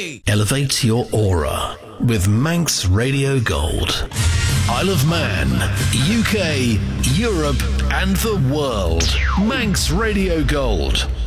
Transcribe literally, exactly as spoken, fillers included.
Hey! Elevate your aura with Manx Radio Gold. Isle of Man, U K, Europe and the world. Manx Radio Gold.